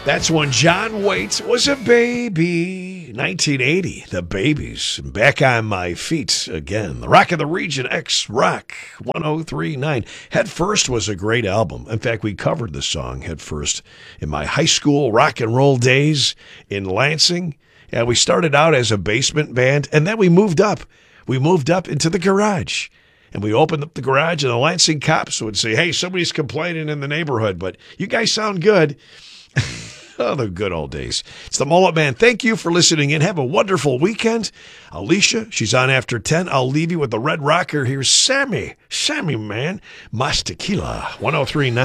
That's when John Waite was a baby. 1980, the Babies. Back on My Feet again. The Rock of the Region, X-Rock 1039. Head First was a great album. In fact, we covered the song Head First in my high school rock and roll days in Lansing. And we started out as a basement band, and then we moved up. We moved up into the garage. And we opened up the garage, and the Lansing cops would say, hey, somebody's complaining in the neighborhood, but you guys sound good. Oh, the good old days. It's the Mullet Man. Thank you for listening in. Have a wonderful weekend. Alicia, she's on after 10. I'll leave you with the Red Rocker. Here's Sammy. Sammy, man. Mas Tequila, 1039.